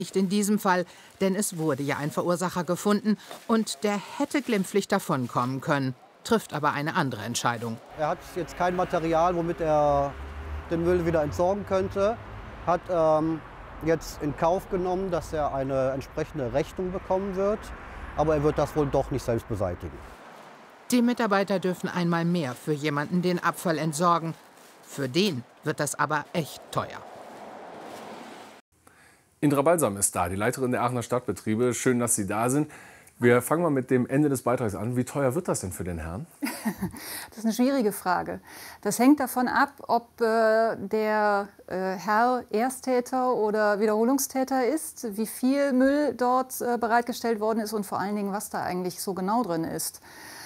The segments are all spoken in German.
Nicht in diesem Fall, denn es wurde ja ein Verursacher gefunden und der hätte glimpflich davonkommen können, trifft aber eine andere Entscheidung. Er hat jetzt kein Material, womit er den Müll wieder entsorgen könnte, hat jetzt in Kauf genommen, dass er eine entsprechende Rechnung bekommen wird, aber er wird das wohl doch nicht selbst beseitigen. Die Mitarbeiter dürfen einmal mehr für jemanden den Abfall entsorgen. Für den wird das aber echt teuer. Indra Balsam ist da, die Leiterin der Aachener Stadtbetriebe. Schön, dass Sie da sind. Wir fangen mal mit dem Ende des Beitrags an. Wie teuer wird das denn für den Herrn? Das ist eine schwierige Frage. Das hängt davon ab, ob der Herr Ersttäter oder Wiederholungstäter ist, wie viel Müll dort bereitgestellt worden ist und vor allen Dingen, was da eigentlich so genau drin ist.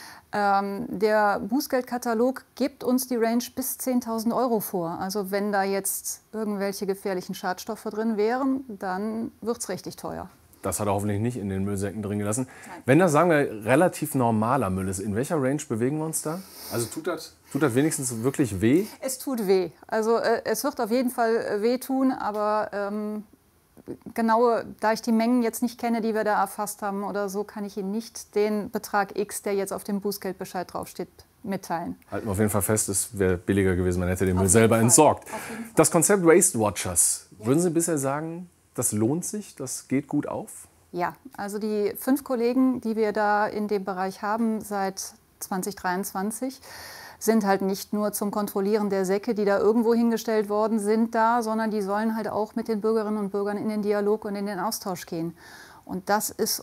Der Bußgeldkatalog gibt uns die Range bis 10.000 € vor. Also wenn da jetzt irgendwelche gefährlichen Schadstoffe drin wären, dann wird es richtig teuer. Das hat er hoffentlich nicht in den Müllsäcken drin gelassen. Nein. Wenn das, sagen wir, relativ normaler Müll ist, in welcher Range bewegen wir uns da? Also tut das wenigstens wirklich weh? Es tut weh. Also es wird auf jeden Fall wehtun, aber genau, da ich die Mengen jetzt nicht kenne, die wir da erfasst haben oder so, kann ich Ihnen nicht den Betrag X, der jetzt auf dem Bußgeldbescheid draufsteht, mitteilen. Halten wir auf jeden Fall fest, es wäre billiger gewesen, man hätte den Müll selber entsorgt. Das Konzept Waste Watchers, würden Sie bisher sagen, das lohnt sich, das geht gut auf? Ja, also die 5 Kollegen, die wir da in dem Bereich haben seit 2023, sind halt nicht nur zum Kontrollieren der Säcke, die da irgendwo hingestellt worden sind, da, sondern die sollen halt auch mit den Bürgerinnen und Bürgern in den Dialog und in den Austausch gehen. Und das ist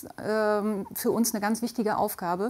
für uns eine ganz wichtige Aufgabe,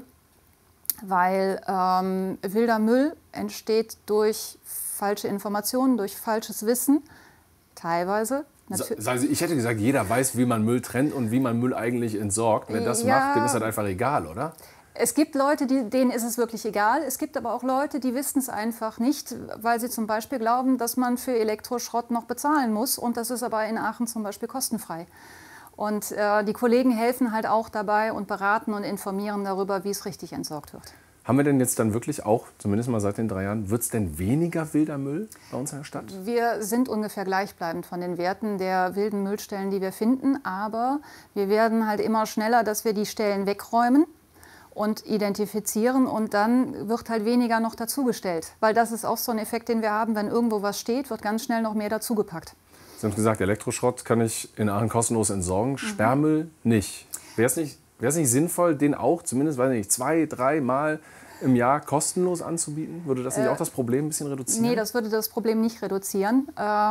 weil wilder Müll entsteht durch falsche Informationen, durch falsches Wissen, teilweise. Sagen Sie, ich hätte gesagt, jeder weiß, wie man Müll trennt und wie man Müll eigentlich entsorgt. Wer das macht, dem ist das einfach egal, oder? Es gibt Leute, denen ist es wirklich egal. Es gibt aber auch Leute, die wissen es einfach nicht, weil sie zum Beispiel glauben, dass man für Elektroschrott noch bezahlen muss. Und das ist aber in Aachen zum Beispiel kostenfrei. Und die Kollegen helfen halt auch dabei und beraten und informieren darüber, wie es richtig entsorgt wird. Haben wir denn jetzt dann wirklich auch, zumindest mal seit den 3 Jahren, wird es denn weniger wilder Müll bei uns in der Stadt? Wir sind ungefähr gleichbleibend von den Werten der wilden Müllstellen, die wir finden. Aber wir werden halt immer schneller, dass wir die Stellen wegräumen und identifizieren, und dann wird halt weniger noch dazugestellt. Weil das ist auch so ein Effekt, den wir haben, wenn irgendwo was steht, wird ganz schnell noch mehr dazugepackt. Sie haben gesagt, Elektroschrott kann ich in Aachen kostenlos entsorgen, Sperrmüll nicht. Wäre es nicht sinnvoll, den auch zumindest 2-3 Mal im Jahr kostenlos anzubieten? Würde das nicht auch das Problem ein bisschen reduzieren? Nee, das würde das Problem nicht reduzieren.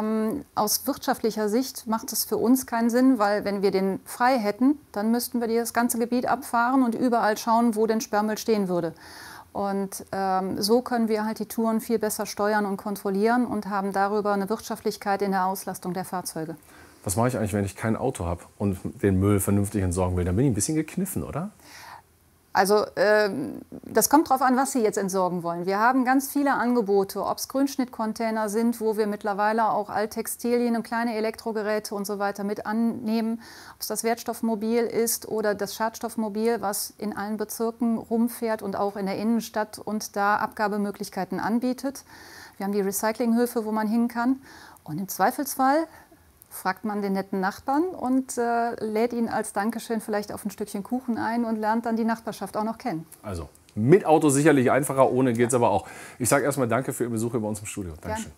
Aus wirtschaftlicher Sicht macht es für uns keinen Sinn, weil wenn wir den frei hätten, dann müssten wir das ganze Gebiet abfahren und überall schauen, wo denn Sperrmüll stehen würde. Und so können wir halt die Touren viel besser steuern und kontrollieren und haben darüber eine Wirtschaftlichkeit in der Auslastung der Fahrzeuge. Was mache ich eigentlich, wenn ich kein Auto habe und den Müll vernünftig entsorgen will? Dann bin ich ein bisschen gekniffen, oder? Also das kommt darauf an, was Sie jetzt entsorgen wollen. Wir haben ganz viele Angebote, ob es Grünschnittcontainer sind, wo wir mittlerweile auch Alttextilien und kleine Elektrogeräte und so weiter mit annehmen, ob es das Wertstoffmobil ist oder das Schadstoffmobil, was in allen Bezirken rumfährt und auch in der Innenstadt und da Abgabemöglichkeiten anbietet. Wir haben die Recyclinghöfe, wo man hin kann, und im Zweifelsfall fragt man den netten Nachbarn und lädt ihn als Dankeschön vielleicht auf ein Stückchen Kuchen ein und lernt dann die Nachbarschaft auch noch kennen. Also mit Auto sicherlich einfacher, ohne geht es aber auch. Ich sage erstmal danke für Ihren Besuch bei uns im Studio. Dankeschön.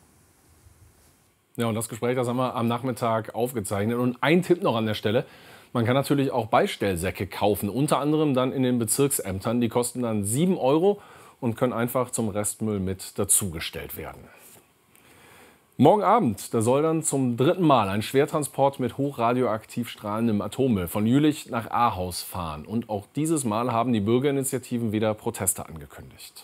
Ja, und das Gespräch, das haben wir am Nachmittag aufgezeichnet. Und ein Tipp noch an der Stelle: Man kann natürlich auch Beistellsäcke kaufen, unter anderem dann in den Bezirksämtern. Die kosten dann 7 € und können einfach zum Restmüll mit dazugestellt werden. Morgen Abend, da soll dann zum 3. Mal ein Schwertransport mit hochradioaktiv strahlendem Atommüll von Jülich nach Ahaus fahren. Und auch dieses Mal haben die Bürgerinitiativen wieder Proteste angekündigt.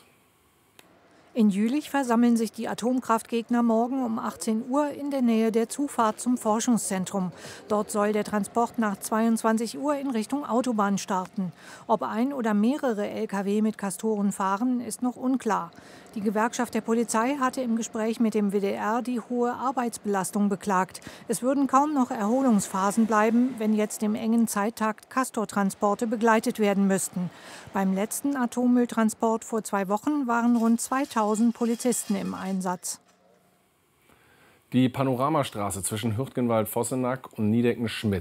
In Jülich versammeln sich die Atomkraftgegner morgen um 18 Uhr in der Nähe der Zufahrt zum Forschungszentrum. Dort soll der Transport nach 22 Uhr in Richtung Autobahn starten. Ob ein oder mehrere Lkw mit Castoren fahren, ist noch unklar. Die Gewerkschaft der Polizei hatte im Gespräch mit dem WDR die hohe Arbeitsbelastung beklagt. Es würden kaum noch Erholungsphasen bleiben, wenn jetzt im engen Zeittakt Castortransporte begleitet werden müssten. Beim letzten Atommülltransport vor 2 Wochen waren rund 2000 Polizisten im Einsatz. Die Panoramastraße zwischen Hürtgenwald-Vossenack und Niedecken-Schmidt